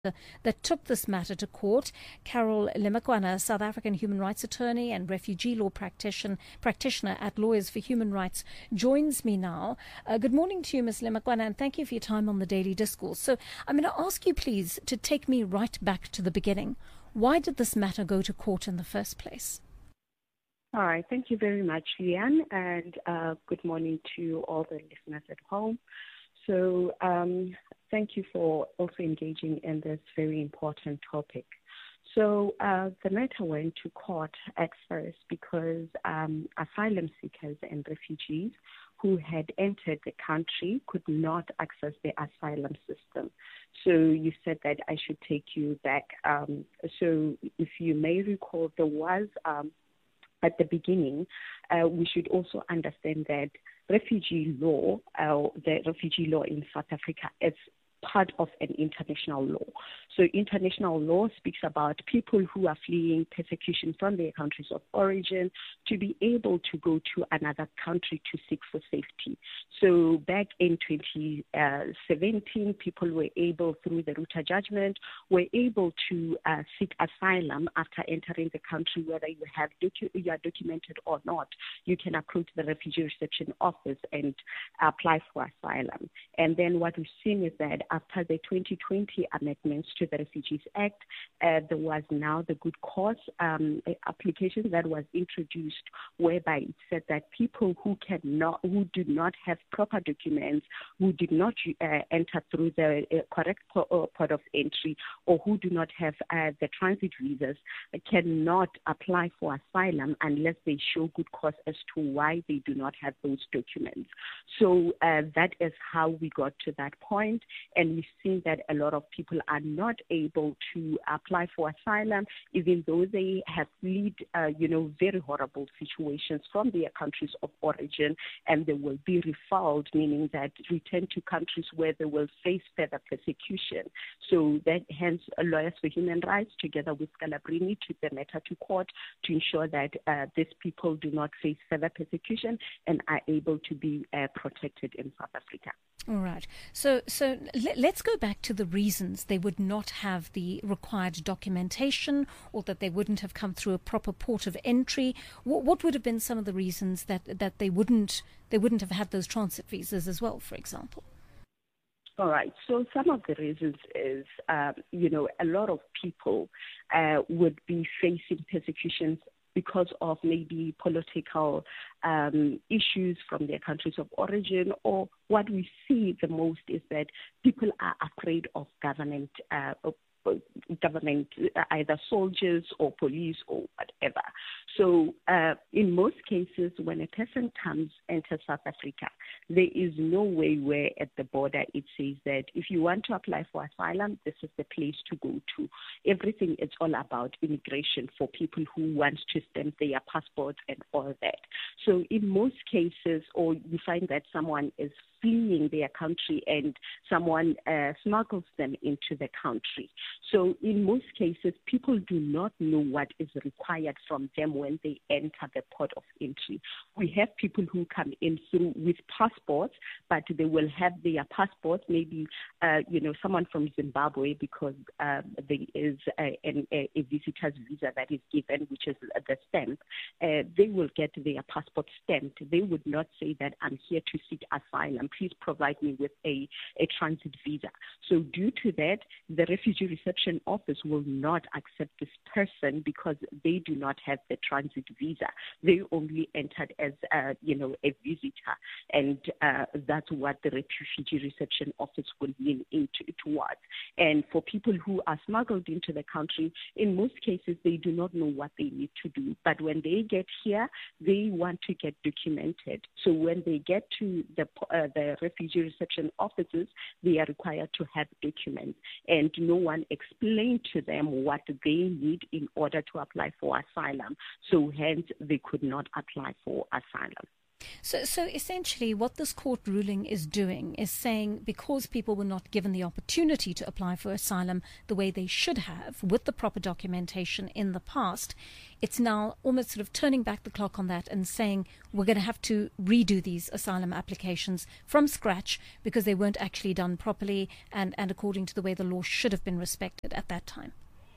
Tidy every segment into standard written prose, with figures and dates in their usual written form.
that took this matter to court. Carol Lemakwana, South African human rights attorney and refugee law practitioner at Lawyers for Human Rights, joins me now. Good morning to you, Ms. Lemakwana, and thank you for your time on the Daily Discourse. So I'm going to ask you, please, to take me right back to the beginning. Why did this matter go to court in the first place? All right. Thank you very much, Leanne, and good morning to all the listeners at home. So thank you for also engaging in this very important topic. So the matter went to court at first because asylum seekers and refugees who had entered the country could not access the asylum system. So you said that I should take you back. So if you may recall, there was at the beginning, we should also understand that refugee law, the refugee law in South Africa, is part of an international law. So international law speaks about people who are fleeing persecution from their countries of origin to be able to go to another country to seek for safety. So back in 2017, people were able, through the Ruta judgment, were able to seek asylum after entering the country, whether you are documented or not. You can approach the refugee reception office and apply for asylum. And then what we've seen is that after the 2020 amendments to the Refugees Act, there was now the good cause application that was introduced, whereby it said that people who do not have proper documents, who did not enter through the correct port of entry, or who do not have the transit visas, cannot apply for asylum unless they show good cause as to why they do not have those documents. So that is how we got to that point. And we've seen that a lot of people are not able to apply for asylum, even though they have led, very horrible situations from their countries of origin, and they will be refoulement, meaning that return to countries where they will face further persecution. So that hence Lawyers for Human Rights, together with Scalabrini, took the matter to court to ensure that these people do not face further persecution and are able to be protected in South Africa. All right. So let's go back to the reasons they would not have the required documentation, or that they wouldn't have come through a proper port of entry. What would have been some of the reasons that they wouldn't have had those transit visas as well, for example? All right. So some of the reasons is, a lot of people would be facing persecutions because of maybe political issues from their countries of origin, or what we see the most is that people are afraid of government, either soldiers or police or whatever. So in most cases, when a person enters South Africa, there is no way where at the border it says that if you want to apply for asylum, this is the place to go to. Everything is all about immigration for people who want to stamp their passports and all that. So in most cases, or you find that someone is fleeing their country and someone smuggles them into the country. So in most cases, people do not know what is required from them when they enter the port of entry. We have people who come in through with passports, but they will have their passports, maybe, someone from Zimbabwe, because there is a visitor's visa that is given, which is the stamp. They will get their passport stamped. They would not say that I'm here to seek asylum. Please provide me with a transit visa. So due to that, the refugee reception office will not accept this person because they do not have the transit visa. They only entered as, a visitor. And that's what the refugee reception office will lean towards. And for people who are smuggled into the country, in most cases, they do not know what they need to do. But when they get here, they want to get documented. So when they get to the refugee reception offices, they are required to have documents. And no one explained to them what they need in order to apply for asylum. So hence, they could not apply for asylum. So essentially what this court ruling is doing is saying because people were not given the opportunity to apply for asylum the way they should have with the proper documentation in the past, it's now almost sort of turning back the clock on that and saying we're going to have to redo these asylum applications from scratch because they weren't actually done properly and according to the way the law should have been respected at that time.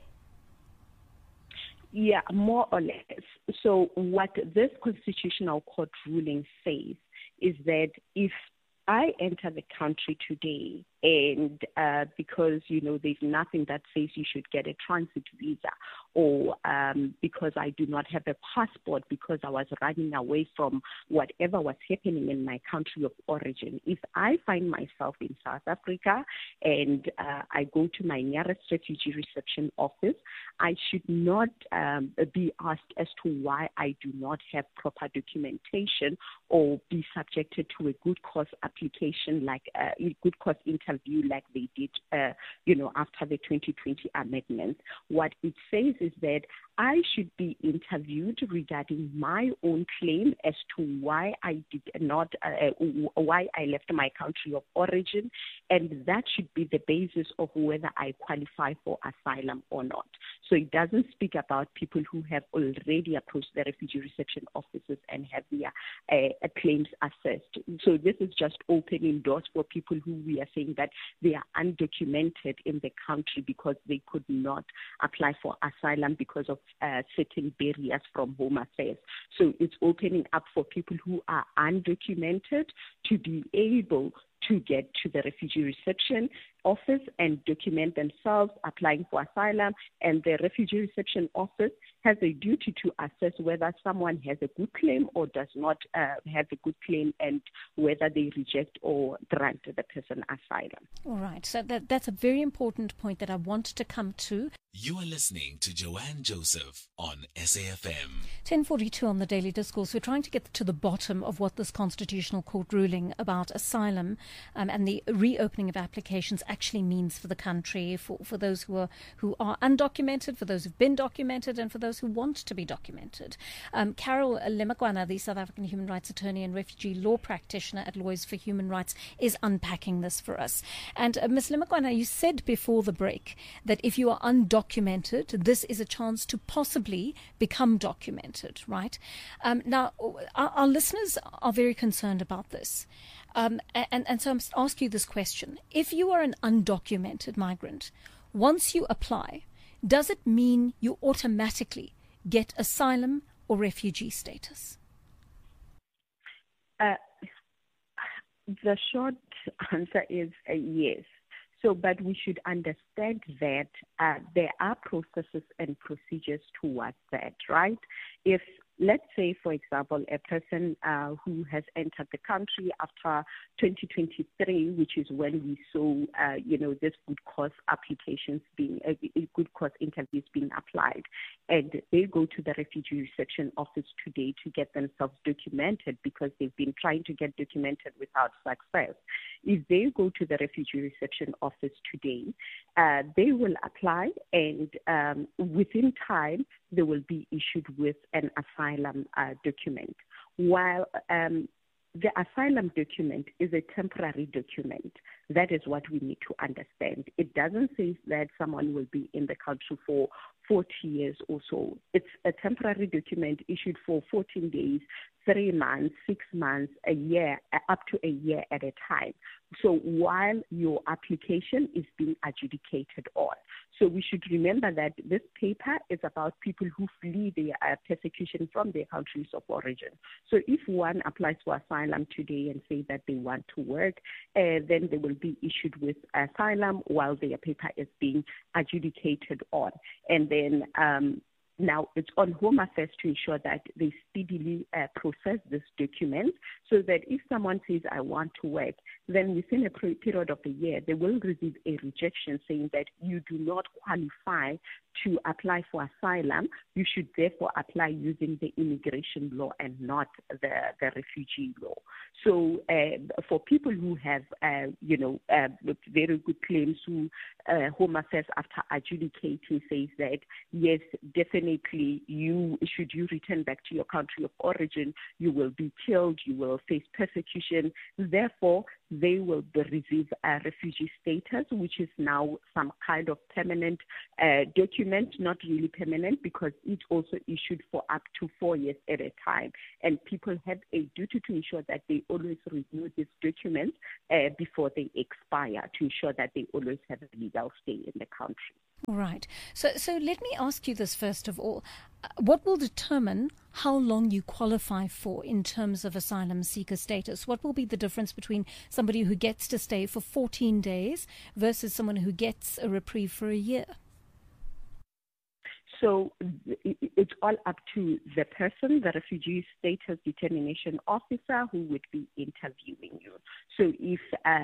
Yeah, more or less. So what this constitutional court ruling says is that if I enter the country today and because, there's nothing that says you should get a transit visa or because I do not have a passport because I was running away from whatever was happening in my country of origin. If I find myself in South Africa and I go to my nearest refugee reception office, I should not be asked as to why I do not have proper documentation or be subjected to a good cause application like a good cause interview like they did, after the 2020 amendments. What it says is that I should be interviewed regarding my own claim as to why I did not, why I left my country of origin, and that should be the basis of whether I qualify for asylum or not. So it doesn't speak about people who have already approached the refugee reception offices and have their claims assessed. So this is just opening doors for people who we are saying that they are undocumented in the country because they could not apply for asylum because of certain barriers from Home Affairs. So it's opening up for people who are undocumented to be able to get to the refugee reception office and document themselves applying for asylum, and the refugee reception office has a duty to assess whether someone has a good claim or does not have a good claim and whether they reject or grant the person asylum. All right, so that's a very important point that I want to come to. You are listening to Joanne Joseph on SAFM. 10:42 on the Daily Discourse. We're trying to get to the bottom of what this Constitutional Court ruling about asylum and the reopening of applications actually means for the country, for those who are undocumented, for those who've been documented, and for those who want to be documented. Carol Lemakwana, the South African human rights attorney and refugee law practitioner at Lawyers for Human Rights, is unpacking this for us. And Ms. Lemakwana, you said before the break that if you are undocumented, this is a chance to possibly become documented, right? Now, our listeners are very concerned about this. And so I'm ask you this question. If you are an undocumented migrant, once you apply, does it mean you automatically get asylum or refugee status? The short answer is yes. But we should understand that there are processes and procedures towards that, right? If, let's say, for example, a person who has entered the country after 2023, which is when we saw, this good cause applications being, good cause interviews being applied, and they go to the refugee reception office today to get themselves documented because they've been trying to get documented without success. If they go to the refugee reception office today, they will apply, and within time, they will be issued with an asylum document. While the asylum document is a temporary document. That is what we need to understand. It doesn't say that someone will be in the country for 40 years or so. It's a temporary document issued for 14 days, 3 months, 6 months, a year, up to a year at a time. So while your application is being adjudicated on. So we should remember that this paper is about people who flee their persecution from their countries of origin. So if one applies for asylum today and say that they want to work, then they will be issued with asylum while their paper is being adjudicated on. And then now it's on Home Affairs to ensure that they speedily process this document so that if someone says, I want to work, then within a period of a year, they will receive a rejection saying that you do not qualify to apply for asylum. You should therefore apply using the immigration law and not the refugee law. So for people who have, very good claims, who Home Affairs after adjudicating says that, yes, definitely definitely should you return back to your country of origin, you will be killed, you will face persecution. Therefore, they will receive a refugee status, which is now some kind of permanent document, not really permanent because it's also issued for up to 4 years at a time. And people have a duty to ensure that they always renew these documents before they expire to ensure that they always have a legal stay in the country. Right. So let me ask you this first of all. What will determine how long you qualify for in terms of asylum seeker status? What will be the difference between somebody who gets to stay for 14 days versus someone who gets a reprieve for a year? So it's all up to the person, the refugee status determination officer who would be interviewing you. So if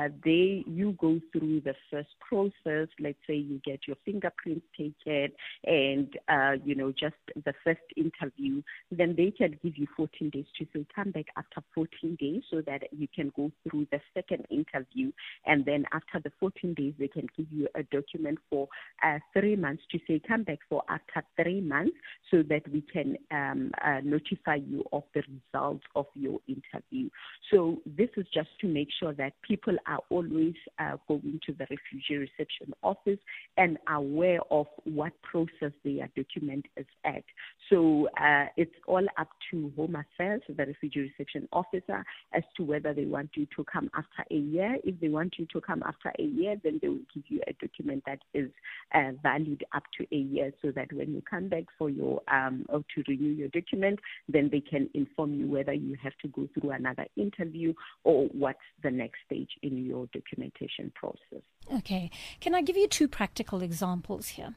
you go through the first process, let's say you get your fingerprints taken and, just the first interview, then they can give you 14 days to say come back after 14 days so that you can go through the second interview. And then after the 14 days, they can give you a document for 3 months to say come back for after 3 months so that we can notify you of the results of your interview. So this is just to make sure that people are always going to the refugee reception office and aware of what process their document is at. So it's all up to Home Affairs, the refugee reception officer, as to whether they want you to come after a year. If they want you to come after a year, then they will give you a document that is valid up to a year so that when you come back for your or to renew your document, then they can inform you whether you have to go through another interview or what's the next stage in your documentation process. Okay. Can I give you two practical examples here?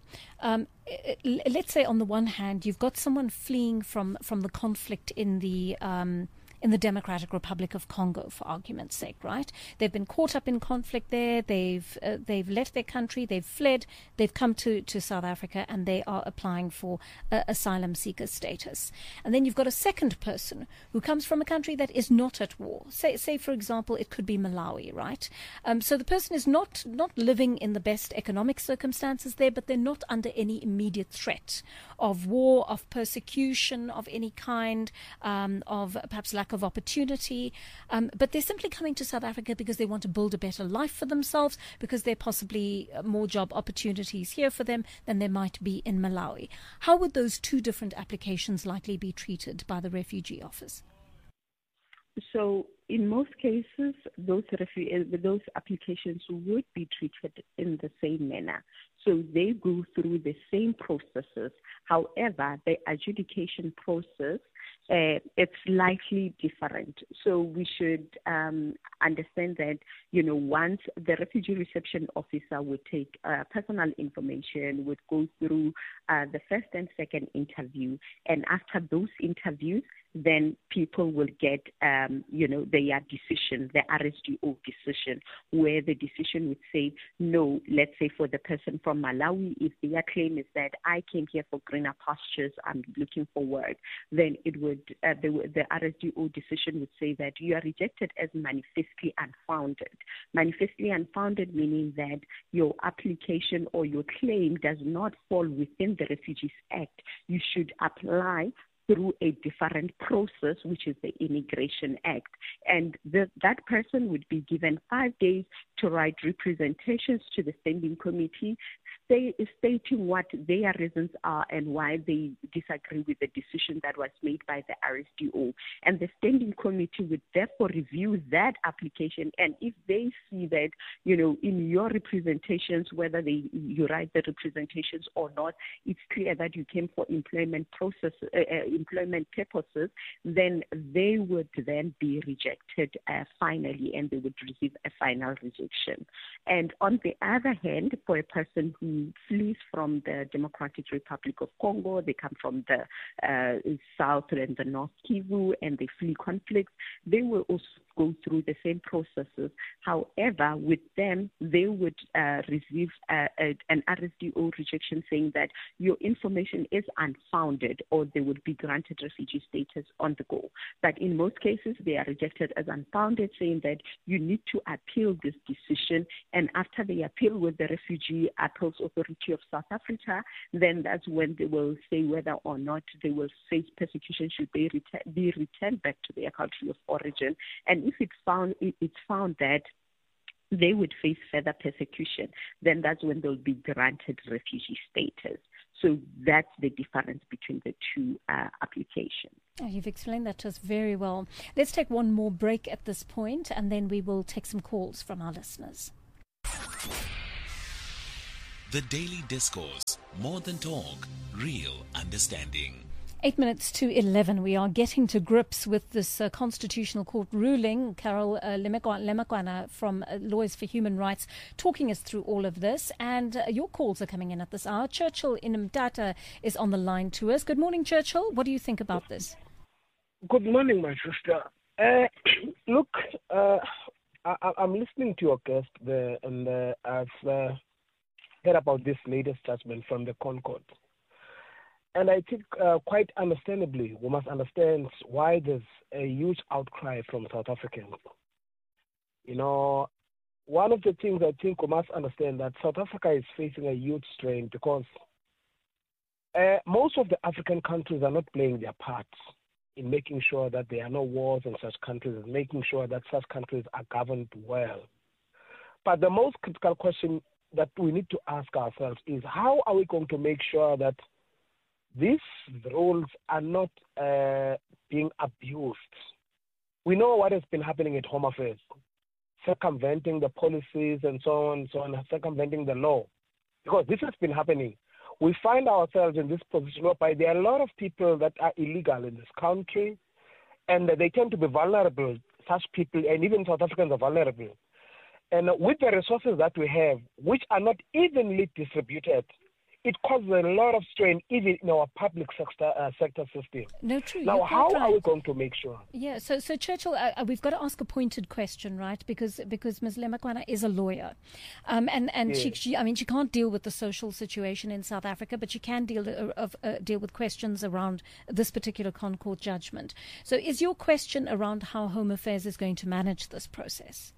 Let's say on the one hand, you've got someone fleeing from the conflict in the Democratic Republic of Congo, for argument's sake, right? They've been caught up in conflict there. They've left their country. They've fled. They've come to South Africa, and they are applying for asylum seeker status. And then you've got a second person who comes from a country that is not at war. Say for example, it could be Malawi, right? So the person is not living in the best economic circumstances there, but they're not under any immediate threat of war, of persecution of any kind, of perhaps lack of opportunity, but they're simply coming to South Africa because they want to build a better life for themselves, because there are possibly more job opportunities here for them than there might be in Malawi. How would those two different applications likely be treated by the refugee office? So in most cases, those applications would be treated in the same manner. So they go through the same processes. However, the adjudication process, it's slightly different. So we should understand that, once the refugee reception officer would take personal information, would go through the first and second interview, and after those interviews, then people will get, their decision, the RSDO decision, where the decision would say, no, let's say for the person from Malawi, if their claim is that I came here for greener pastures, I'm looking for work, then it would, the RSDO decision would say that you are rejected as manifestly unfounded. Manifestly unfounded meaning that your application or your claim does not fall within the Refugees Act. You should apply through a different process, which is the Immigration Act. And that person would be given 5 days to write representations to the Standing Committee, stating what their reasons are and why they disagree with the decision that was made by the RSDO. And the Standing Committee would therefore review that application. And if they see that, in your representations, whether you write the representations or not, it's clear that you came for employment purposes, then they would then be rejected finally, and they would receive a final rejection. And on the other hand, for a person who flees from the Democratic Republic of Congo, they come from the South and the North Kivu, and they flee conflicts, they will also go through the same processes. However, with them, they would receive an RSDO rejection saying that your information is unfounded, or they would be granted refugee status on the go. But in most cases, they are rejected as unfounded, saying that you need to appeal this decision. And after they appeal with the Refugee Appeals Authority of South Africa, then that's when they will say whether or not they will face persecution should they be returned back to their country of origin. And if it's found that they would face further persecution, then that's when they'll be granted refugee status. So that's the difference between the two applications. Oh, you've explained that to us very well. Let's take one more break at this point, and then we will take some calls from our listeners. The Daily Discourse. More than talk, real understanding. 8 minutes to 11. We are getting to grips with this Constitutional Court ruling. Carol Lemakwana from Lawyers for Human Rights talking us through all of this. And your calls are coming in at this hour. Churchill in Mtata is on the line to us. Good morning, Churchill. What do you think about this? Good morning, my sister. Look, I'm listening to your guest there, and I've heard about this latest judgment from the Concord. And I think quite understandably, we must understand why there's a huge outcry from South Africans. You know, one of the things I think we must understand that South Africa is facing a huge strain because most of the African countries are not playing their parts in making sure that there are no wars in such countries, and making sure that such countries are governed well. But the most critical question that we need to ask ourselves is, how are we going to make sure that these rules are not being abused? We know what has been happening at Home Affairs, circumventing the policies and so on, circumventing the law. Because this has been happening. We find ourselves in this position whereby there are a lot of people that are illegal in this country, and they tend to be vulnerable. Such people, and even South Africans, are vulnerable. And with the resources that we have, which are not evenly distributed, it causes a lot of strain even in our public sector system. No, true. Now, how are we going to make sure? Yeah, so Churchill, we've got to ask a pointed question, right? Because Ms. Lemakwana is a lawyer, and yes. she can't deal with the social situation in South Africa, but she can deal with questions around this particular Concord judgment. So, is your question around how Home Affairs is going to manage this process?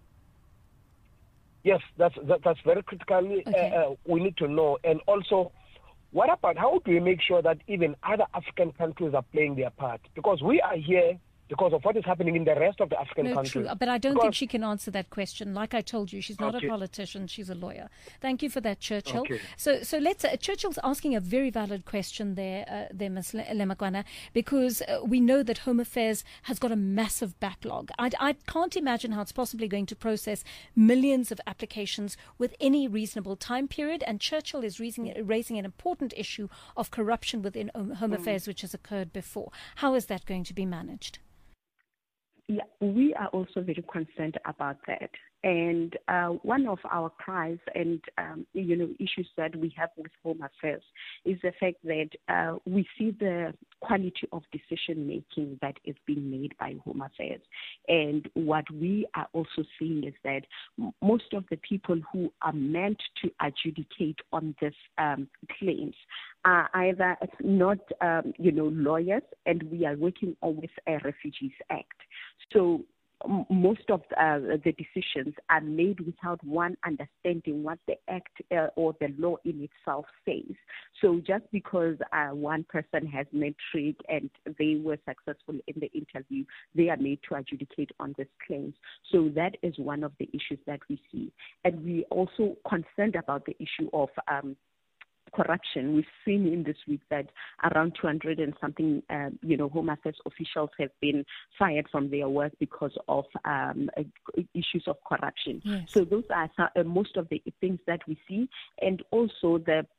Yes, that's very critical. Okay. We need to know. And also, what about how do we make sure that even other African countries are playing their part? Because we are here because of what is happening in the rest of the African countries. True. But I don't think she can answer that question. Like I told you, she's not a politician, she's a lawyer. Thank you for that, Churchill. Okay. So let's, Churchill's asking a very valid question there, Ms. Lemakwana, because we know that Home Affairs has got a massive backlog. I can't imagine how it's possibly going to process millions of applications with any reasonable time period, and Churchill is raising an important issue of corruption within Home Affairs, which has occurred before. How is that going to be managed? Yeah, we are also very concerned about that. And one of our cries and, issues that we have with Home Affairs is the fact that we see the quality of decision-making that is being made by Home Affairs. And what we are also seeing is that most of the people who are meant to adjudicate on these claims are either not, lawyers, and we are working with a Refugees Act. So most of the decisions are made without one understanding what the act or the law in itself says. So just because one person has metric and they were successful in the interview, they are made to adjudicate on these claims. So that is one of the issues that we see. And we also concerned about the issue of corruption. We've seen in this week that around 200 and something, Home Affairs officials have been fired from their work because of issues of corruption. Yes. So those are most of the things that we see. And also the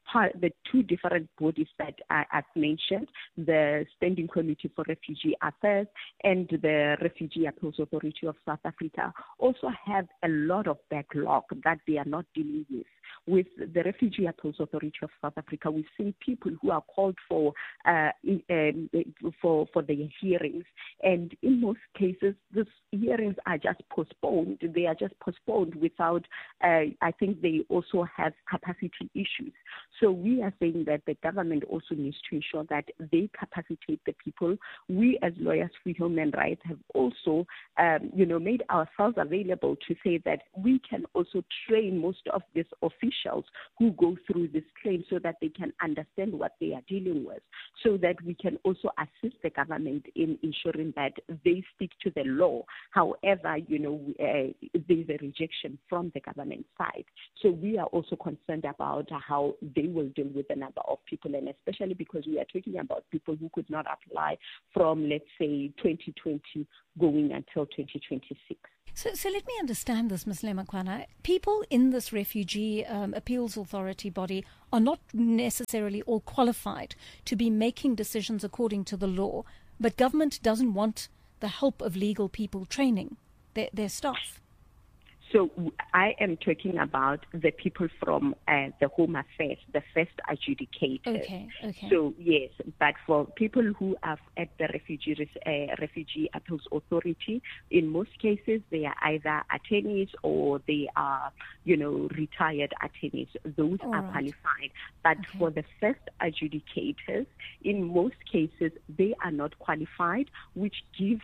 the two different bodies that I've mentioned, the Standing Committee for Refugee Affairs and the Refugee Appeals Authority of South Africa, also have a lot of backlog that they are not dealing with. With the Refugee Appeals Authority of South Africa, we've seen people who are called for their hearings, and in most cases, these hearings are just postponed. They are just postponed without, I think they also have capacity issues. So we are saying that the government also needs to ensure that they capacitate the people. We as Lawyers for Human Rights have also, made ourselves available to say that we can also train most of these officials who go through this claim so that they can understand what they are dealing with, so that we can also assist the government in ensuring that they stick to the law. However, there's a rejection from the government side. So we are also concerned about how they will deal with the number of people, and especially because we are talking about people who could not apply from, let's say, 2020 going until 2026. So let me understand this, Ms. Lemakwana. People in this Refugee Appeals Authority body are not necessarily all qualified to be making decisions according to the law, but government doesn't want the help of legal people training their staff. So I am talking about the people from the Home Affairs, the first adjudicators. Okay. So yes, but for people who are at the Refugee Appeals Authority, in most cases they are either attorneys or they are, retired attorneys. Those are qualified. But for the first adjudicators, in most cases they are not qualified, which gives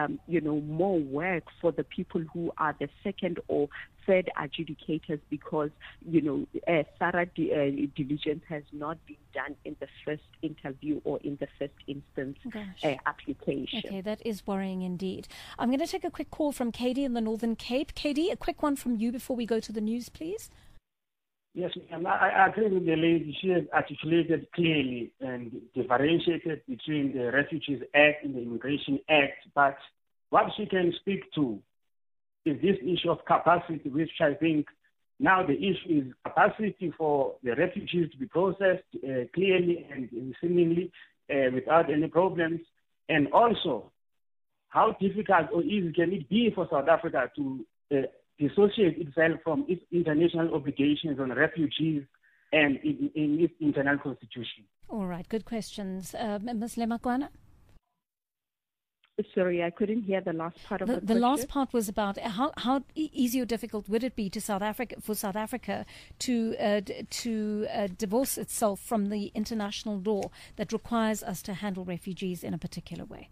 more work for the people who are the second or third adjudicators, because thorough diligence has not been done in the first interview or in the first instance application. Okay, that is worrying indeed. I'm going to take a quick call from Katie in the Northern Cape. Katie, a quick one from you before we go to the news, please. Yes, I agree with the lady. She has articulated clearly and differentiated between the Refugees Act and the Immigration Act, but what she can speak to is this issue of capacity, which I think now the issue is capacity for the refugees to be processed clearly and seemingly without any problems, and also how difficult or easy can it be for South Africa to dissociate itself from its international obligations on refugees and in its internal constitution. All right, good questions. Ms. Lemakwana? Sorry, I couldn't hear the last part of the question. The last part was about how easy or difficult would it be to South Africa to divorce itself from the international law that requires us to handle refugees in a particular way.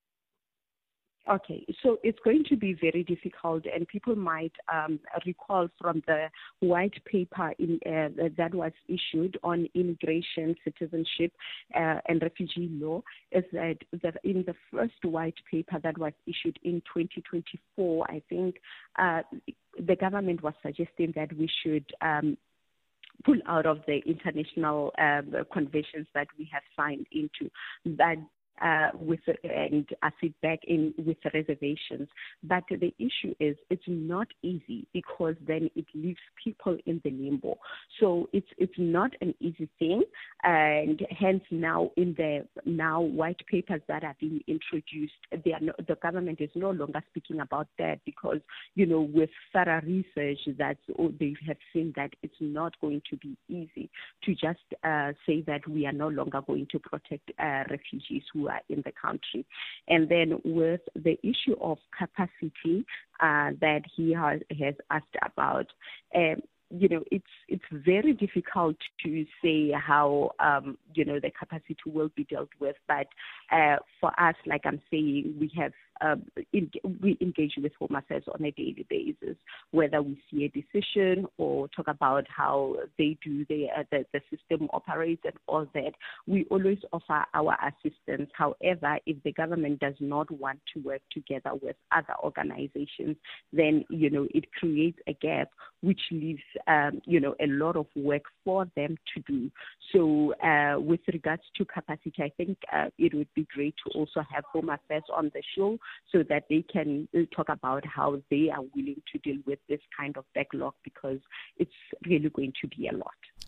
Okay, so it's going to be very difficult, and people might recall from the white paper that was issued on immigration, citizenship, and refugee law, is that in the first white paper that was issued in 2024, I think the government was suggesting that we should pull out of the international conventions that we have signed into, that and sit back in with reservations. But the issue is it's not easy, because then it leaves people in the limbo. So it's not an easy thing, and hence now in the white papers that are being introduced, the government is no longer speaking about that, because with thorough research they have seen that it's not going to be easy to just say that we are no longer going to protect refugees who are in the country. And then with the issue of capacity that he has asked about, it's very difficult to say how the capacity will be dealt with. But for us, like I'm saying, we have we engage with Home Affairs on a daily basis, whether we see a decision or talk about how they do the system operates and all that. We always offer our assistance. However, if the government does not want to work together with other organizations, then it creates a gap, which leaves a lot of work for them to do. So with regards to capacity, I think it would be great to also have Home Affairs on the show, so that they can talk about how they are willing to deal with this kind of backlog, because it's really going to be a lot.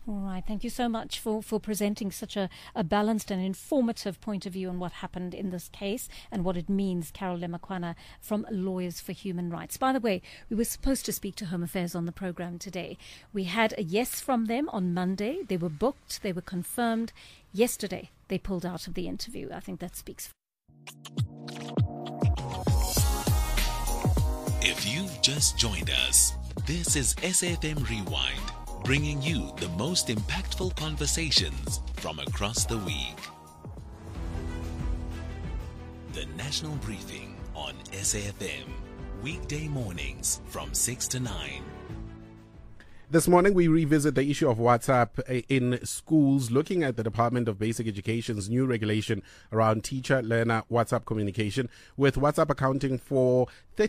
All right. Thank you so much for presenting such a balanced and informative point of view on what happened in this case and what it means. Carol Lemakwana from Lawyers for Human Rights. By the way, we were supposed to speak to Home Affairs on the program today. We had a yes from them on Monday. They were booked. They were confirmed. Yesterday, they pulled out of the interview. I think that speaks. If you've just joined us, this is SAFM Rewind, bringing you the most impactful conversations from across the week. The National Briefing on SAFM, weekday mornings from 6 to 9. This morning, we revisit the issue of WhatsApp in schools, looking at the Department of Basic Education's new regulation around teacher-learner WhatsApp communication, with WhatsApp accounting for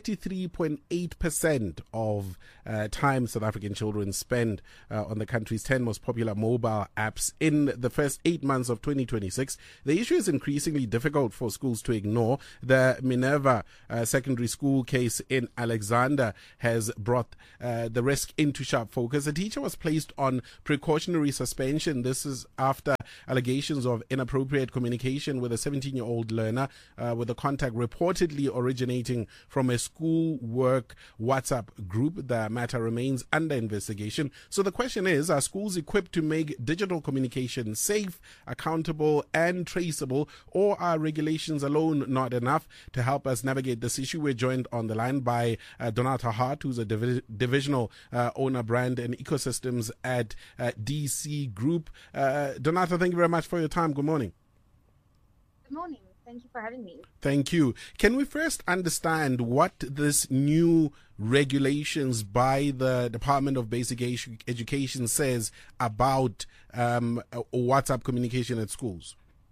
33.8% of time South African children spend on the country's 10 most popular mobile apps in the first 8 months of 2026. The issue is increasingly difficult for schools to ignore. The Minerva Secondary School case in Alexander has brought the risk into sharp focus. A teacher was placed on precautionary suspension. This is after allegations of inappropriate communication with a 17-year-old learner, with the contact reportedly originating from a school work WhatsApp group. The matter remains under investigation. So the question is, are schools equipped to make digital communication safe, accountable and traceable, or are regulations alone not enough? To help us navigate this issue, we're joined on the line by Donata Hart, who's a divisional owner brand and ecosystems at DC Group. Donata, thank you very much for your time. Good morning. Good morning. Thank you for having me. Thank you. Can we first understand what this new regulations by the Department of Basic Education says about WhatsApp communication at schools?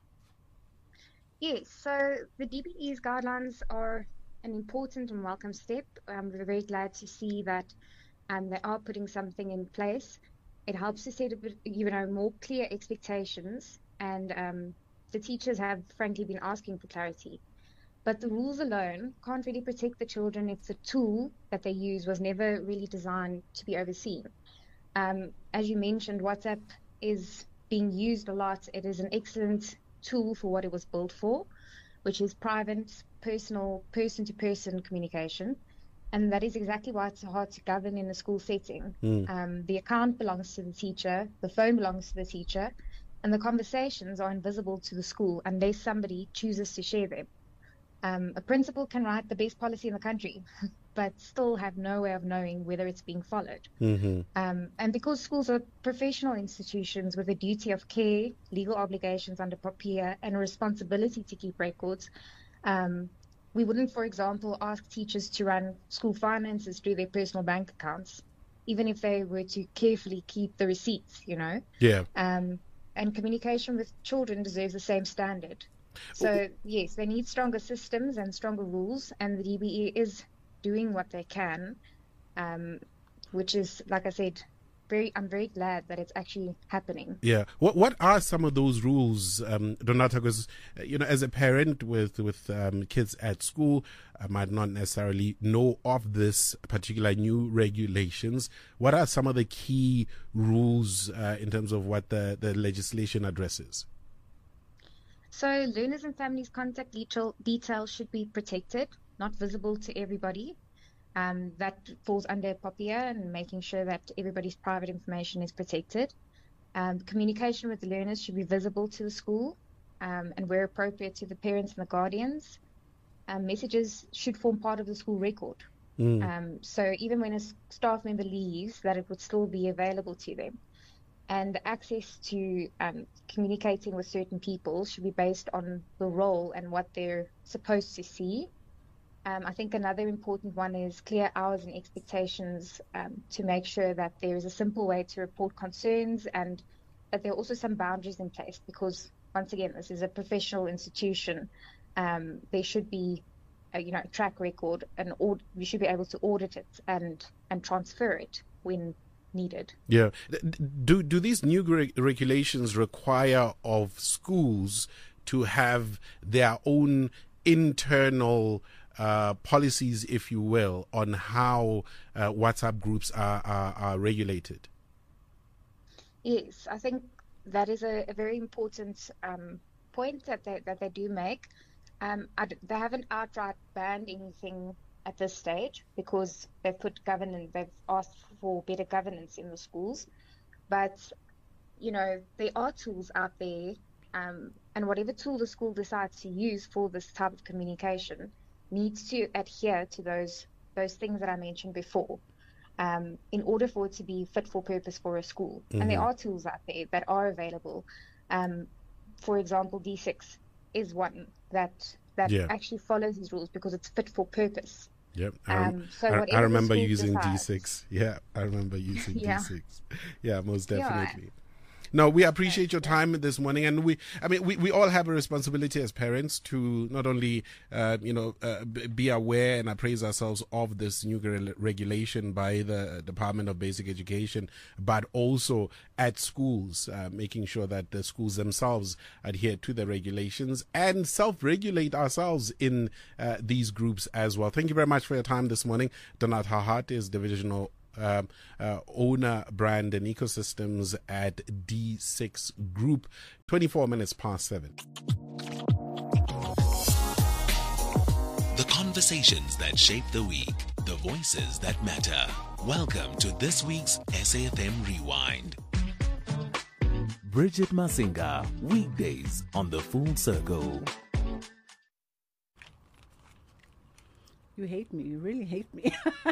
Yes, so the DBE's guidelines are an important and welcome step. We're very glad to see that they are putting something in place. It helps to set a bit, more clear expectations, and the teachers have frankly been asking for clarity. But the rules alone can't really protect the children if the tool that they use was never really designed to be overseen. As you mentioned, WhatsApp is being used a lot. It is an excellent tool for what it was built for, which is private, personal, person-to-person communication. And that is exactly why it's hard to govern in a school setting. The account belongs to the teacher, the phone belongs to the teacher, and the conversations are invisible to the school unless somebody chooses to share them. A principal can write the best policy in the country, but still have no way of knowing whether it's being followed. And because schools are professional institutions with a duty of care, legal obligations under POPIA, and a responsibility to keep records, we wouldn't, for example, ask teachers to run school finances through their personal bank accounts, even if they were to carefully keep the receipts, Yeah. And communication with children deserves the same standard. So, yes, they need stronger systems and stronger rules, and the DBE is doing what they can, which is, like I said, I'm very glad that it's actually happening. Yeah. What are some of those rules, Donata? Because, as a parent with kids at school, I might not necessarily know of this particular new regulations. What are some of the key rules in terms of what the legislation addresses? So learners and families' contact details should be protected, not visible to everybody. That falls under POPIA and making sure that everybody's private information is protected. Communication with the learners should be visible to the school and where appropriate to the parents and the guardians. Messages should form part of the school record. So even when a staff member leaves, that it would still be available to them. And the access to communicating with certain people should be based on the role and what they're supposed to see. I think another important one is clear hours and expectations to make sure that there is a simple way to report concerns and that there are also some boundaries in place because, once again, this is a professional institution. There should be a track record and we should be able to audit it and transfer it when needed. Yeah. Do these new regulations require of schools to have their own internal policies, if you will, on how WhatsApp groups are regulated? Yes, I think that is a very important point that they do make. They haven't outright banned anything at this stage because they've asked for better governance in the schools. But, there are tools out there, and whatever tool the school decides to use for this type of communication needs to adhere to those things that I mentioned before, in order for it to be fit for purpose for a school. Mm-hmm. And there are tools out there that are available. For example, D6 is one that actually follows these rules because it's fit for purpose. Yep. I remember using D6. Yeah, I remember using D6. Yeah, most definitely. No, we appreciate your time this morning, and we all have a responsibility as parents to not only, be aware and appraise ourselves of this new regulation by the Department of Basic Education, but also at schools, making sure that the schools themselves adhere to the regulations and self-regulate ourselves in these groups as well. Thank you very much for your time this morning. Donat Hahart is divisional owner, brand and ecosystems at D6 Group. 24 minutes past 7. The conversations that shape the week, the voices that matter. Welcome to this week's SAFM Rewind. Bridget Masinga, weekdays on the Full Circle. You hate me. You really hate me.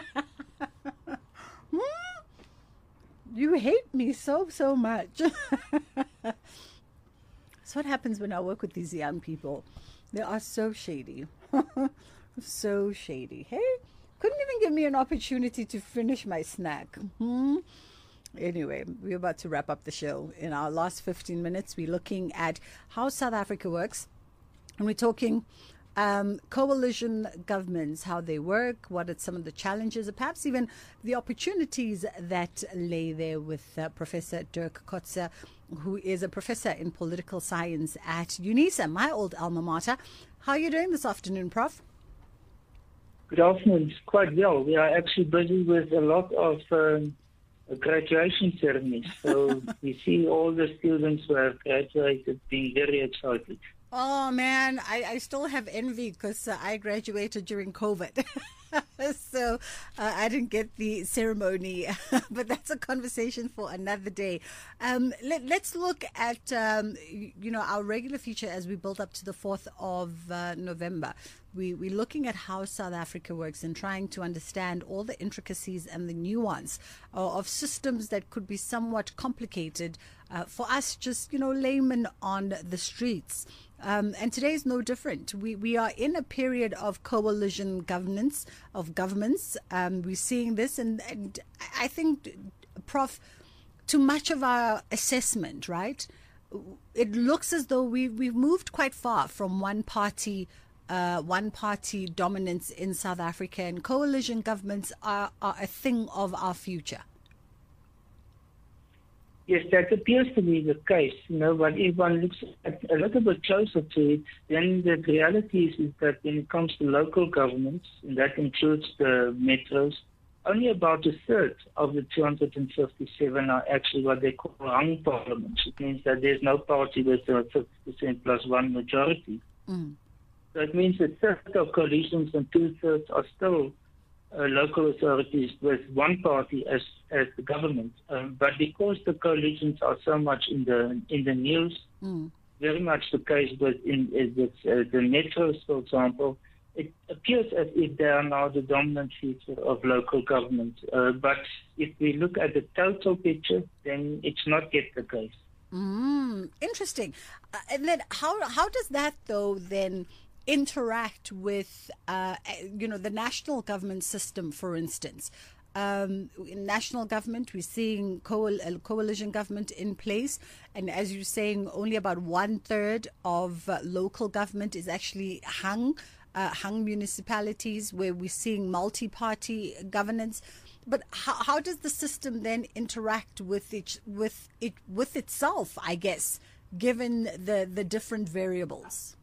You hate me so much. That's what happens when I work with these young people. They are so shady. So shady. Hey, couldn't even give me an opportunity to finish my snack. Anyway, we're about to wrap up the show. In our last 15 minutes, we're looking at how South Africa works. And we're talking coalition governments, how they work, what are some of the challenges, or perhaps even the opportunities that lay there with Professor Dirk Coetzee, who is a professor in political science at UNISA, my old alma mater. How are you doing this afternoon, Prof? Good afternoon. Quite well. We are actually busy with a lot of graduation ceremonies. So we see all the students who have graduated being very excited. Oh, man, I still have envy because I graduated during COVID. So I didn't get the ceremony, but that's a conversation for another day. Let's look at, our regular feature as we build up to the 4th of November. We're looking at how South Africa works and trying to understand all the intricacies and the nuance of systems that could be somewhat complicated for us, just, laymen on the streets. And today is no different. We are in a period of coalition governance, of governments. We're seeing this, and I think, Prof, to much of our assessment, right, it looks as though we've moved quite far from one party dominance in South Africa, and coalition governments are a thing of our future. Yes, that appears to be the case, but if one looks at a little bit closer to it, then the reality is that when it comes to local governments, and that includes the metros, only about a third of the 257 are actually what they call hung parliaments. It means that there's no party with a 50% plus one majority. Mm. So it means a third of coalitions and 2/3 are still local authorities with one party as the government. But because the coalitions are so much in the news, very much the case with the metros, for example, it appears as if they are now the dominant feature of local government. But if we look at the total picture, then it's not yet the case. Interesting. And then how does that, though, then interact with, the national government system, for instance? In national government, we're seeing coalition government in place. And as you're saying, only about 1/3 of local government is actually hung municipalities, where we're seeing multi-party governance. But how does the system then interact with itself, I guess, given the different variables?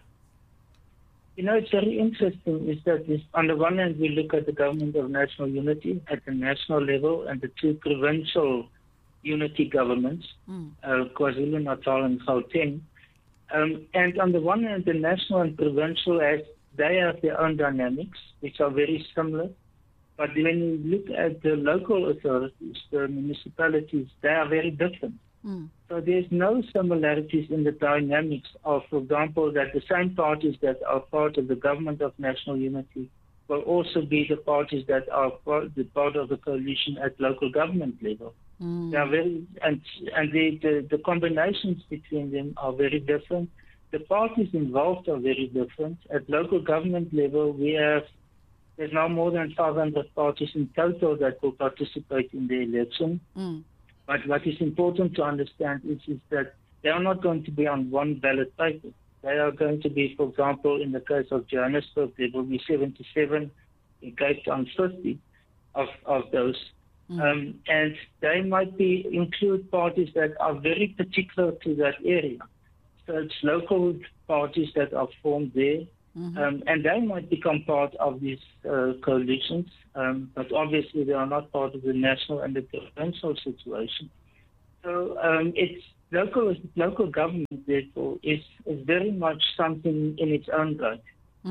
It's very interesting is that on the one hand, we look at the government of national unity at the national level and the two provincial unity governments, KwaZulu-Natal and Gauteng. And on the one hand, the national and provincial, they have their own dynamics, which are very similar. But when you look at the local authorities, the municipalities, they are very different. So there's no similarities in the dynamics of, for example, that the same parties that are part of the government of national unity will also be the parties that are part of the coalition at local government level. They are very, and the combinations between them are very different. The parties involved are very different. At local government level, there's now more than 500 parties in total that will participate in the election. But what is important to understand is that they are not going to be on one ballot paper. They are going to be, for example, in the case of Johannesburg, there will be 77, in Cape Town 50 of those. And they might include parties that are very particular to that area. So it's local parties that are formed there. And they might become part of these coalitions, but obviously they are not part of the national and the provincial situation. So it's local government, therefore, is very much something in its own right.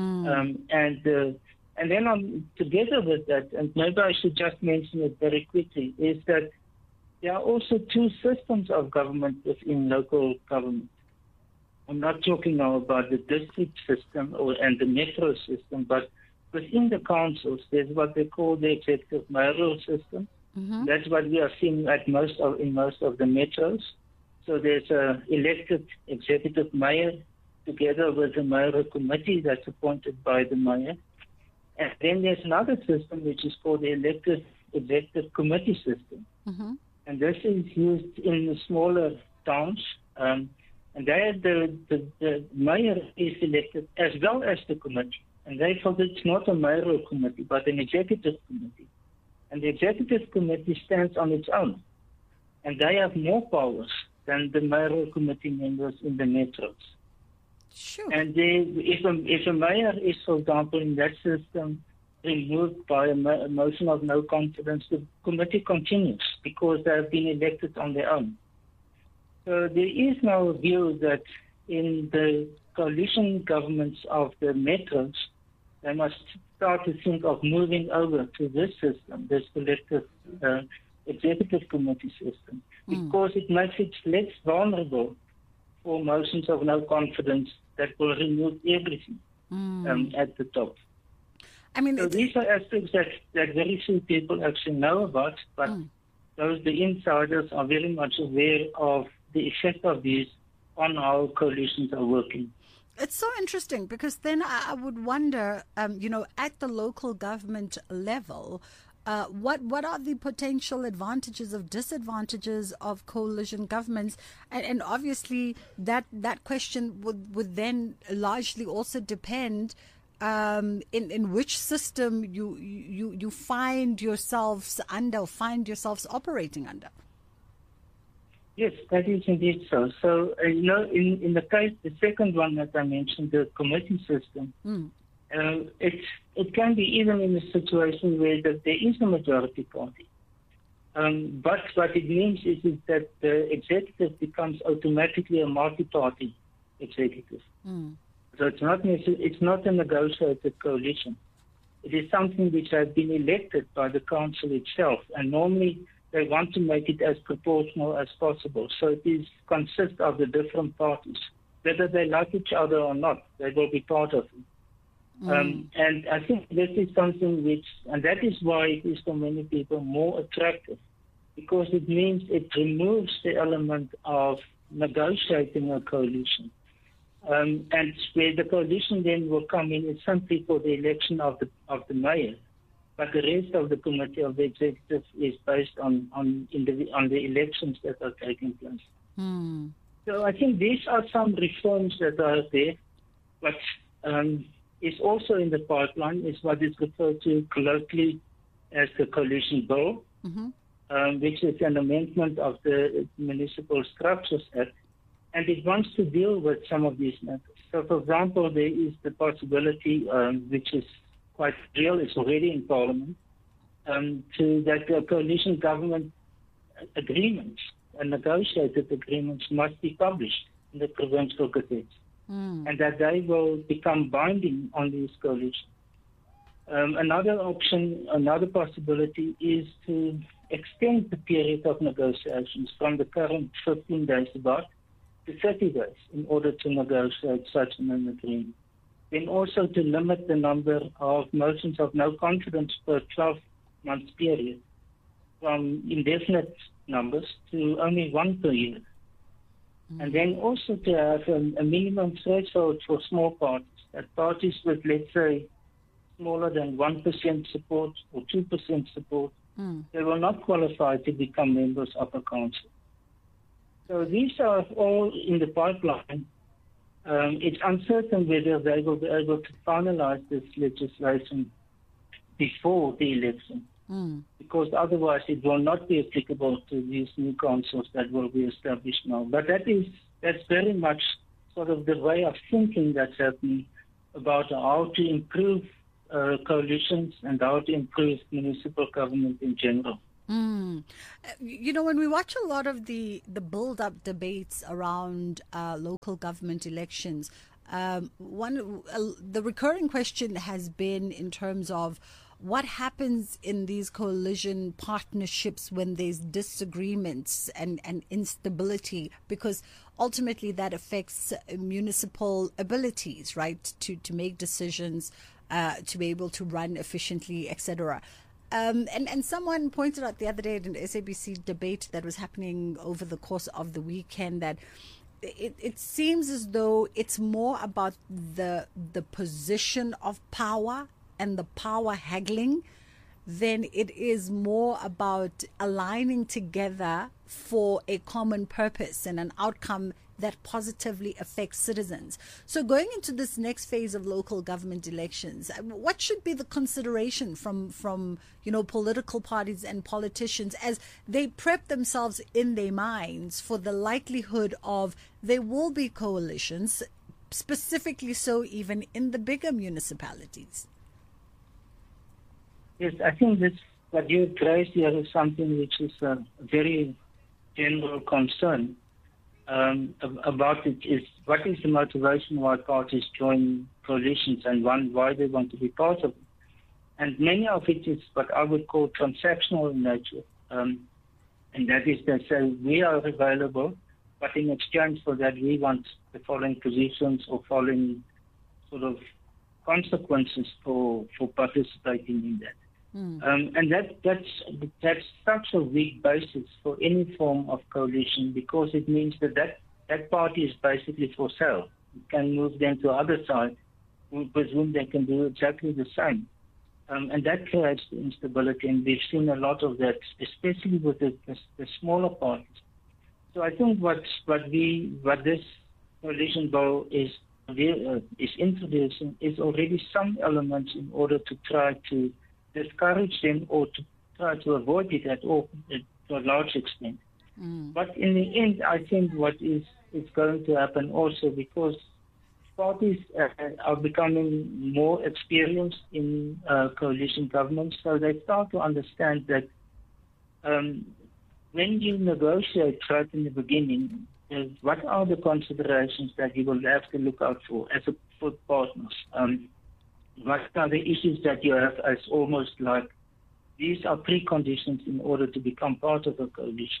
And then together with that, and maybe I should just mention it very quickly, is that there are also two systems of government within local government. I'm not talking now about the district system and the metro system, but within the councils, there's what they call the executive mayoral system. That's what we are seeing in most of the metros. So there's an elected executive mayor together with a mayoral committee that's appointed by the mayor. And then there's another system which is called the elected executive committee system. And this is used in the smaller towns. And there the mayor is elected as well as the committee. And therefore it's not a mayoral committee, but an executive committee. And the executive committee stands on its own. And they have more powers than the mayoral committee members in the metros. Sure. And if a mayor is, for example, in that system, removed by a motion of no confidence, the committee continues because they have been elected on their own. So there is now a view that in the coalition governments of the metros, they must start to think of moving over to this system, this collective executive committee system, because it makes it less vulnerable for motions of no confidence that will remove everything at the top. I mean, so these are aspects that very few people actually know about, but the insiders are very much aware of the effect of these on how coalitions are working. It's so interesting because then I would wonder, at the local government level, what are the potential advantages or disadvantages of coalition governments? And obviously that question would then largely also depend in which system you find yourselves under or find yourselves operating under. Yes, that is indeed so. So, in the case, the second one that I mentioned, the committee system, it can be even in a situation where there is a majority party. But what it means is that the executive becomes automatically a multi-party executive. So it's not a negotiated coalition. It is something which has been elected by the council itself, and normally they want to make it as proportional as possible. So it consists of the different parties. Whether they like each other or not, they will be part of it. And I think this is something and that is why it is for many people more attractive, because it means it removes the element of negotiating a coalition. And where the coalition then will come in is simply for the election of the mayor. But the rest of the committee of the executive is based on the elections that are taking place. So I think these are some reforms that are there. What is also in the pipeline is what is referred to colloquially as the Coalition Bill, which is an amendment of the Municipal Structures Act. And it wants to deal with some of these matters. So, for example, there is the possibility, which is quite real, it's already in Parliament, that the coalition government agreements and negotiated agreements must be published in the provincial gazettes, and that they will become binding on these coalitions. Another option, another possibility is to extend the period of negotiations from the current 15 days about to 30 days in order to negotiate such an agreement. Then also to limit the number of motions of no confidence per 12-month period from indefinite numbers to only one per year. And then also to have a minimum threshold for small parties, that parties with, let's say, smaller than 1% support or 2% support, they will not qualify to become members of a council. So these are all in the pipeline. It's uncertain whether they will be able to finalize this legislation before the election, because otherwise it will not be applicable to these new councils that will be established now. But that's very much sort of the way of thinking that's happening about how to improve coalitions and how to improve municipal government in general. You know, when we watch a lot of the build-up debates around local government elections, the recurring question has been in terms of what happens in these coalition partnerships when there's disagreements and instability, because ultimately that affects municipal abilities, right, to make decisions, to be able to run efficiently, etc. And someone pointed out the other day in an SABC debate that was happening over the course of the weekend that it seems as though it's more about the position of power and the power haggling than it is more about aligning together for a common purpose and an outcome that positively affects citizens. So going into this next phase of local government elections, what should be the consideration from political parties and politicians as they prep themselves in their minds for the likelihood of there will be coalitions, specifically so even in the bigger municipalities? Yes, I think what you raised here is something which is a very general concern. About it is what is the motivation why parties join coalitions and why they want to be part of it. And many of it is what I would call transactional in nature. And that is they say we are available, but in exchange for that we want the following positions or following sort of consequences for participating in that. And that's such a weak basis for any form of coalition, because it means that party is basically for sale. You can move them to other side with whom they can do exactly the same. And that creates the instability, and we've seen a lot of that, especially with the smaller parties. So I think what this coalition bill is introducing is already some elements in order to try to discourage them or to try to avoid it at all, to a large extent. But in the end, I think what is going to happen also, because parties are becoming more experienced in coalition governments, so they start to understand that when you negotiate right in the beginning, what are the considerations that you will have to look out for as for partners? What are the issues that you have as almost like these are preconditions in order to become part of a coalition?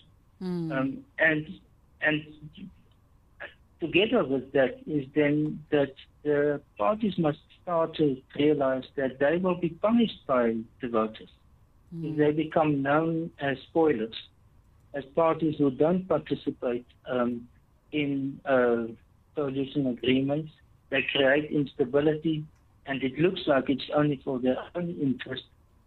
And together with that is then that the parties must start to realize that they will be punished by the voters if they become known as spoilers, as parties who don't participate in coalition agreements. They create instability, and it looks like it's only for their own interest.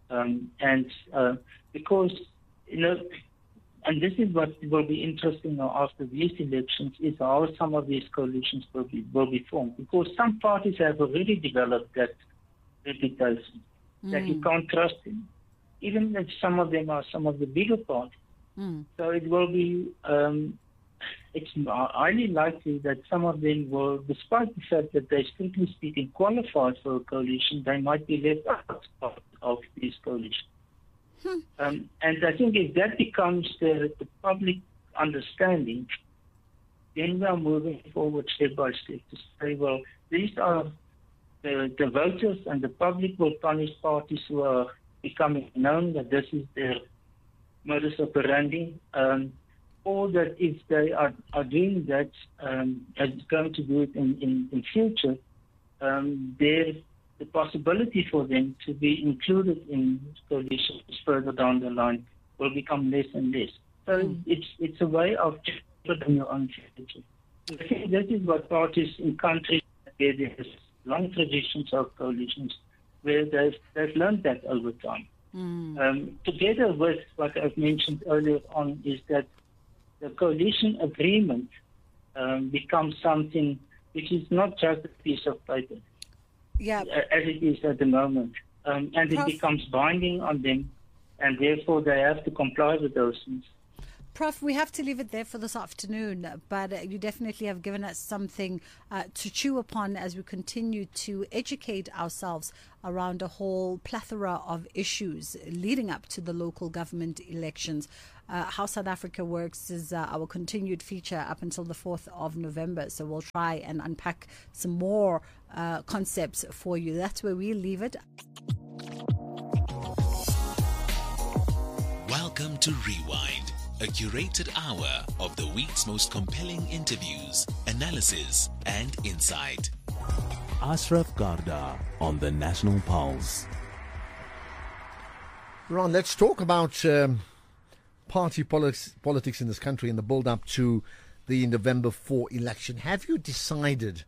Because, and this is what will be interesting after these elections, is how some of these coalitions will be formed. Because some parties have already developed that reputation, that you can't trust them, even if some of them are some of the bigger parties. So it will be, it's highly likely that some of them will, despite the fact that they strictly speaking qualified for a coalition, they might be left out of these coalitions. And I think if that becomes the public understanding, then we are moving forward step by step to say, well, these are the voters and the public will punish parties who are becoming known that this is their modus operandi, or that if they are doing that and going to do it in future, there's the possibility for them to be included in coalitions further down the line will become less and less. So it's a way of putting your own future. I think that is what parties in countries where there's long traditions of coalitions, where they've learned that over time. Together with what I've mentioned earlier on is that the coalition agreement becomes something which is not just a piece of paper, as it is at the moment. And it becomes binding on them, and therefore they have to comply with those things. Prof, we have to leave it there for this afternoon, but you definitely have given us something to chew upon as we continue to educate ourselves around a whole plethora of issues leading up to the local government elections. How South Africa works is our continued feature up until the 4th of November, so we'll try and unpack some more concepts for you. That's where we leave it. Welcome to Rewind, a curated hour of the week's most compelling interviews, analysis, and insight. Ashraf Garda on the National Pulse. Ron, let's talk about party politics in this country and the build-up to the November 4 election. Have you decided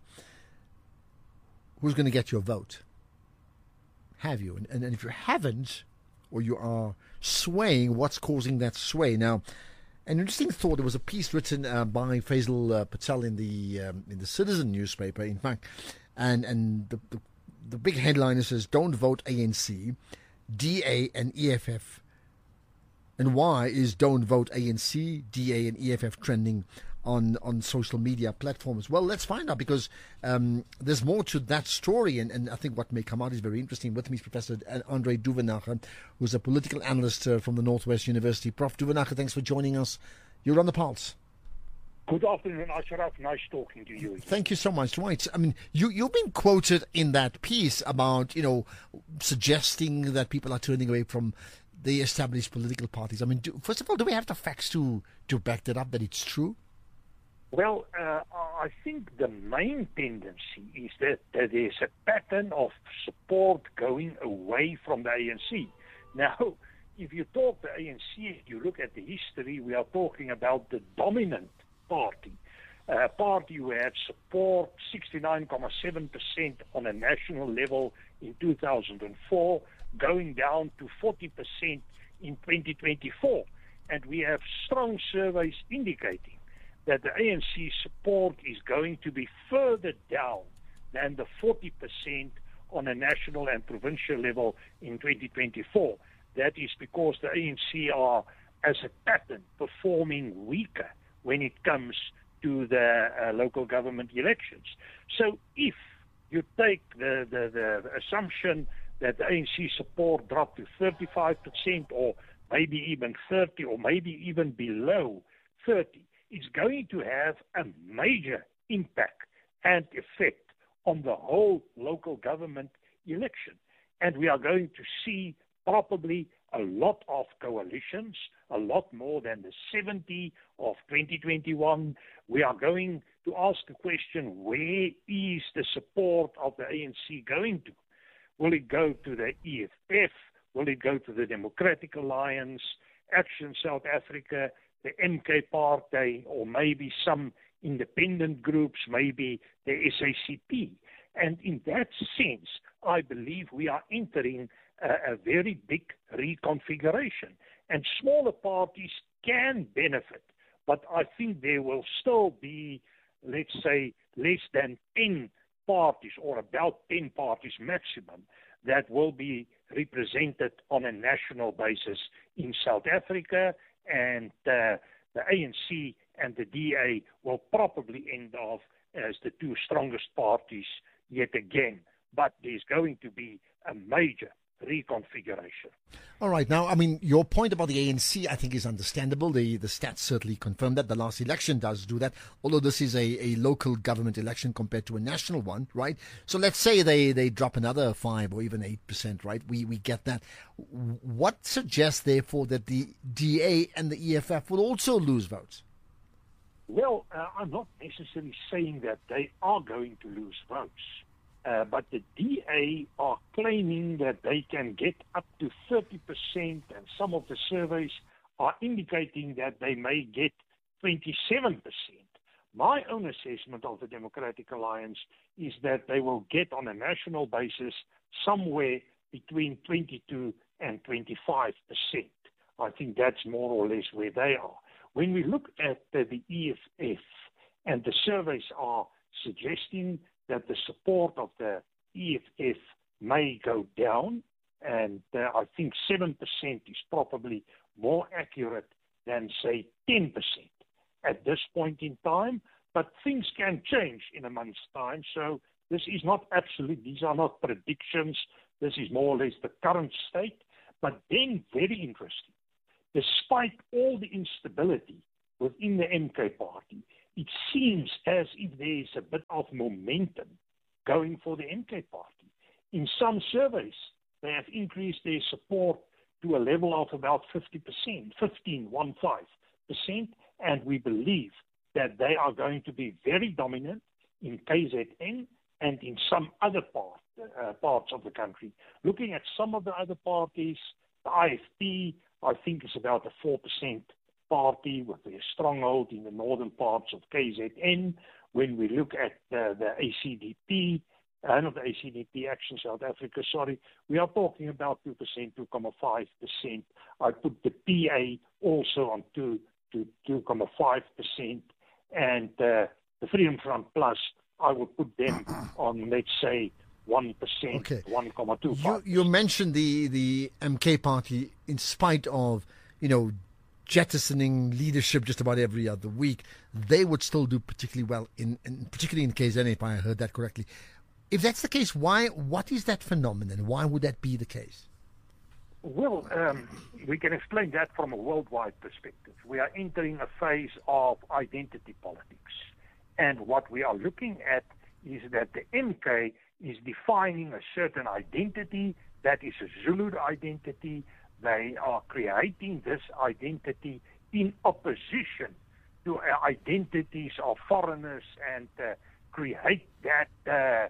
who's going to get your vote? Have you? And if you haven't, or you are swaying, what's causing that sway? Now, an interesting thought, there was a piece written by Faisal Patel in the Citizen newspaper, in fact, and the big headline says, "Don't vote ANC, DA and EFF." And why is "Don't vote ANC, DA and EFF" trending on social media platforms? Well, let's find out, because there's more to that story, and I think what may come out is very interesting. With me is Professor Andre Duvenhage, who's a political analyst from the Northwest University. Prof. Duvenhage, thanks for joining us. You're on the Pulse. Good afternoon, Ashraf. Nice talking to you. Thank you so much. Right. I mean, you've been quoted in that piece about, suggesting that people are turning away from the established political parties. I mean, first of all, do we have the facts to back that up, that it's true? Well, I think the main tendency is that there's a pattern of support going away from the ANC. Now, if you talk the ANC, if you look at the history, we are talking about the dominant party, a party who had support 69.7% on a national level in 2004, going down to 40% in 2024. And we have strong surveys indicating that the ANC support is going to be further down than the 40% on a national and provincial level in 2024. That is because the ANC are, as a pattern, performing weaker when it comes to the local government elections. So if you take the assumption that the ANC support dropped to 35% or maybe even 30 or maybe even below 30, it's going to have a major impact and effect on the whole local government election. And we are going to see probably a lot of coalitions, a lot more than the 70 of 2021. We are going to ask the question, where is the support of the ANC going to? Will it go to the EFF? Will it go to the Democratic Alliance, Action South Africa, the MK Party, or maybe some independent groups, maybe the SACP? And in that sense, I believe we are entering a very big reconfiguration. And smaller parties can benefit, but I think there will still be, let's say, less than 10 parties, or about 10 parties maximum, that will be represented on a national basis in South Africa, and the ANC and the DA will probably end off as the two strongest parties yet again. But there's going to be a major reconfiguration. All right. Now, I mean, your point about the ANC, I think, is understandable. The stats certainly confirm that. The last election does do that, although this is a local government election compared to a national one, right? So let's say they drop another 5 or even 8%, right? We get that. What suggests, therefore, that the DA and the EFF will also lose votes? Well, I'm not necessarily saying that they are going to lose votes. But the DA are claiming that they can get up to 30%, and some of the surveys are indicating that they may get 27%. My own assessment of the Democratic Alliance is that they will get on a national basis somewhere between 22 and 25%. I think that's more or less where they are. When we look at the EFF, and the surveys are suggesting that the support of the EFF may go down, and I think 7% is probably more accurate than, say, 10% at this point in time. But things can change in a month's time, so this is not absolute. These are not predictions. This is more or less the current state. But then, very interesting, despite all the instability within the MK party, it seems as if there is a bit of momentum going for the MK party. In some surveys, they have increased their support to a level of about 50%, 15%, and we believe that they are going to be very dominant in KZN and in some other parts of the country. Looking at some of the other parties, the IFP, I think, is about a 4% party with a stronghold in the northern parts of KZN. When we look at the ACDP, not the ACDP, Action South Africa, sorry, we are talking about 2%, 2.5%. I put the PA also on 2.5%, and the Freedom Front Plus, I would put them on, let's say, 1%, okay. 1.25%. You mentioned the MK party, in spite of, jettisoning leadership just about every other week, they would still do particularly well, particularly in KZN, if I heard that correctly. If that's the case, what is that phenomenon? Why would that be the case? Well, we can explain that from a worldwide perspective. We are entering a phase of identity politics. And what we are looking at is that the MK is defining a certain identity that is a Zulu identity. They are creating this identity in opposition to identities of foreigners and create that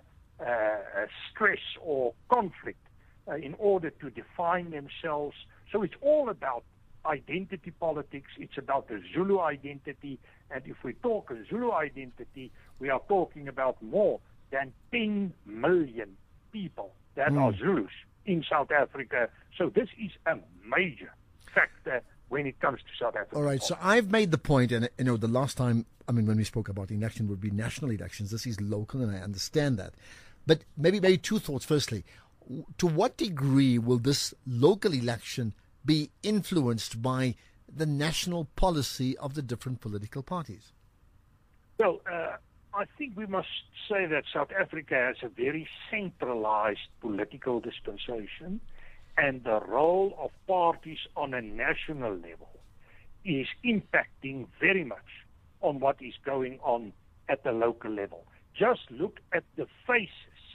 stress or conflict in order to define themselves. So it's all about identity politics. It's about the Zulu identity. And if we talk a Zulu identity, we are talking about more than 10 million people that are Zulus in South Africa. So this is a major factor when it comes to South Africa. All right, so I've made the point, and the last time, when we spoke about election would be national elections. This is local, and I understand that. But maybe two thoughts. Firstly, to what degree will this local election be influenced by the national policy of the different political parties? Well, I think we must say that South Africa has a very centralized political dispensation, and the role of parties on a national level is impacting very much on what is going on at the local level. Just look at the faces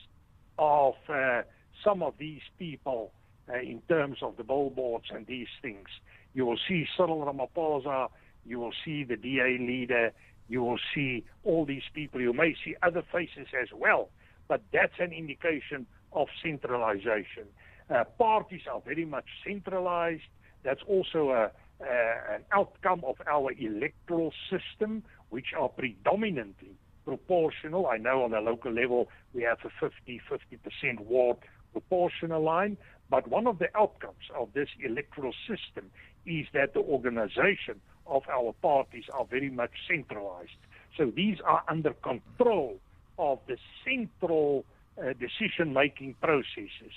of some of these people in terms of the billboards and these things. You will see Cyril Ramaphosa, you will see the DA leader, you will see all these people. You may see other faces as well, but that's an indication of centralization. Parties are very much centralized. That's also an outcome of our electoral system, which are predominantly proportional. I know on a local level we have a 50% ward proportional line, but one of the outcomes of this electoral system is that the organization of our parties are very much centralized. So these are under control of the central decision-making processes.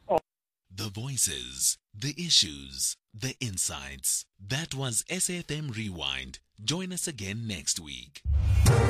The voices, the issues, the insights. That was SAFM Rewind. Join us again next week.